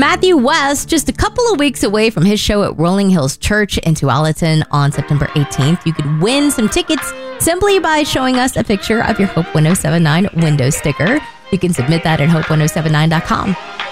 Matthew West, just a couple of weeks away from his show at Rolling Hills Church in Tualatin on September 18th. You could win some tickets simply by showing us a picture of your Hope 1079 window sticker. You can submit that at hope1079.com.